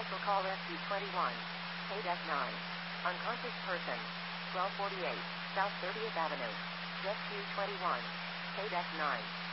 Special call SQ21. KDEC 9. Unconscious person. 1248 South 30th Avenue. SQ21. KDEC 9.